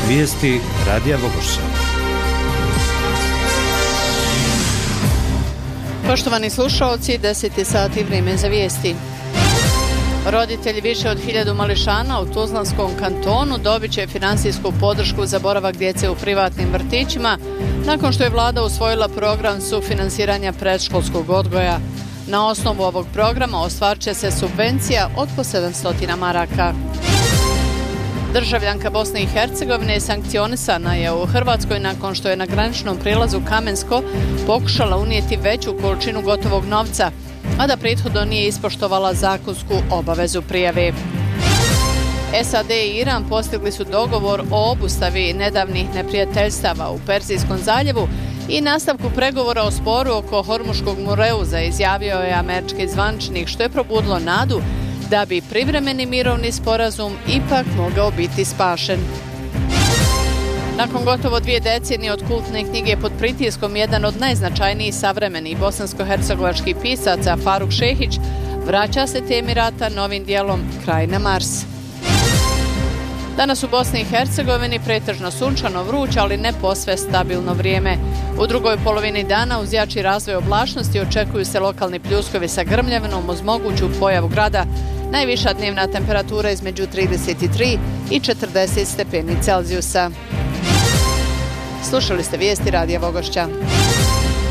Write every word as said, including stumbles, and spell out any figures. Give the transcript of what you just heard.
Vijesti Radija Vogošća. Poštovani slušalci, deseti sati, vrijeme za vijesti. Roditelji više od hiljadu mališana u Tuzlanskom kantonu dobit će financijsku podršku za boravak djece u privatnim vrtićima nakon što je vlada usvojila program sufinansiranja predškolskog odgoja. Na osnovu ovog programa ostvarit će se subvencija od po sedamsto maraka. Državljanka Bosne i Hercegovine sankcionisana je u Hrvatskoj nakon što je na graničnom prijelazu Kamensko pokušala unijeti veću količinu gotovog novca, a da prethodno nije ispoštovala zakonsku obavezu prijave. S A D i Iran postigli su dogovor o obustavi nedavnih neprijateljstava u Perzijskom zaljevu i nastavku pregovora o sporu oko Hormuškog Mureuza, izjavio je američki zvaničnik, što je probudilo nadu da bi privremeni mirovni sporazum ipak mogao biti spašen. Nakon gotovo dvije decenije od kultne knjige Pod pritiskom, jedan od najznačajnijih savremenih bosansko-hercegovačkih pisaca, Faruk Šehić, vraća se temi rata novim dijelom Kraj na Mars. Danas u Bosni i Hercegovini pretežno sunčano, vruće, ali ne posve stabilno vrijeme. U drugoj polovini dana uz jači razvoj oblačnosti očekuju se lokalni pljuskovi sa grmljavinom uz moguću pojavu grada. Najviša dnevna temperatura između trideset tri i četrdeset stepeni Celzijusa. Slušali ste vijesti Radija Vogošća.